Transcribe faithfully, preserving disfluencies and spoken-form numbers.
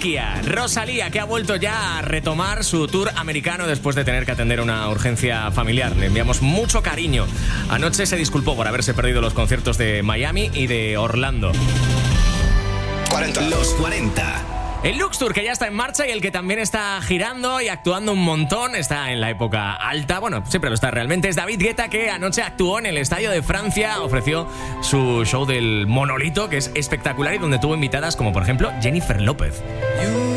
Ischia. Rosalía, que ha vuelto ya a retomar su tour americano después de tener que atender una urgencia familiar. Le enviamos mucho cariño. Anoche se disculpó por haberse perdido los conciertos de Miami y de Orlando. cuarenta. Los cuarenta. El Lux Tour, que ya está en marcha y el que también está girando y actuando un montón, está en la época alta, bueno, siempre lo está realmente, es David Guetta, que anoche actuó en el Estadio de Francia, ofreció su show del Monolito, que es espectacular y donde tuvo invitadas como por ejemplo Jennifer López.